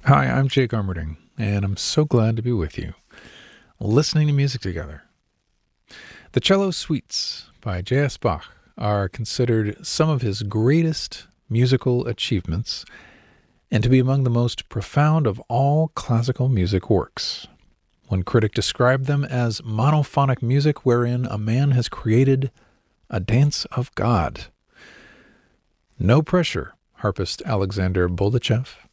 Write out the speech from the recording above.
Hi, I'm Jake Armerding, and I'm so glad to be with you, listening to music together. The Cello Suites by J.S. Bach are considered some of his greatest musical achievements and to be among the most profound of all classical music works. One critic described them as monophonic music wherein a man has created a dance of God. No pressure, harpist Alexander Boldachev